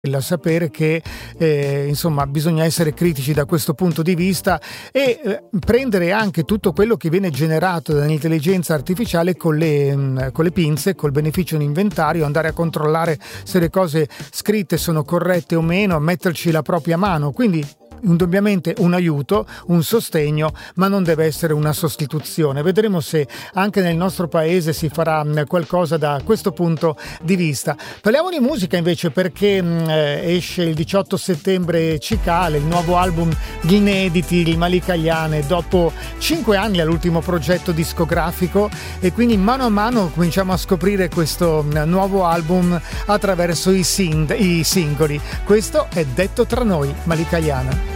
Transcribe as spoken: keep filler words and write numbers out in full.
il sapere che eh, insomma bisogna essere critici da questo punto di vista e eh, prendere anche tutto quello che viene generato dall'intelligenza artificiale con le, mh, con le pinze, col beneficio di inventario, andare a controllare se le cose scritte sono corrette o meno, metterci la propria mano, quindi indubbiamente un aiuto, un sostegno, ma non deve essere una sostituzione. Vedremo se anche nel nostro paese si farà qualcosa da questo punto di vista. Parliamo di musica invece, perché mh, esce il diciotto settembre Cicale, il nuovo album di inediti di Malika Ayane, dopo cinque anni all'ultimo progetto discografico, e quindi mano a mano cominciamo a scoprire questo nuovo album attraverso i, sing- i singoli. Questo è Detto tra noi, Malika Ayane.